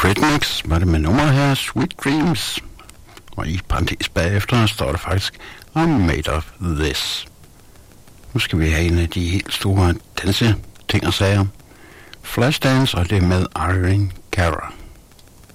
Rednecks var det med nummer her, Sweet Dreams. Og i parentes bagefter står der faktisk, I'm made of this. Nu skal vi have en af de helt store danse ting og sager. Flashdance, og det er med Irene Cara.